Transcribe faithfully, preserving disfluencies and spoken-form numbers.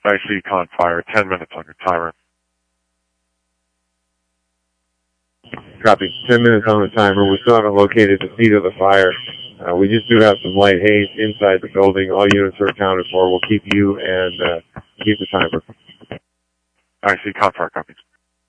I see con fire, ten minutes on your timer. Copy. Ten minutes on the timer. We still haven't located the seat of the fire. Uh, we just do have some light haze inside the building. All units are accounted for. We'll keep you and uh, keep the timer. I see con fire, copy.